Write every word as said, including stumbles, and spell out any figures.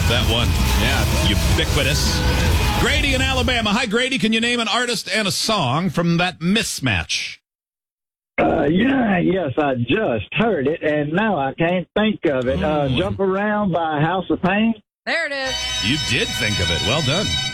that one. Yeah, ubiquitous. Grady in Alabama. Hi, Grady. Can you name an artist and a song from that mismatch? Uh, yeah, yes, I just heard it, and now I can't think of it. Uh, Jump Around by House of Pain. There it is. You did think of it. Well done.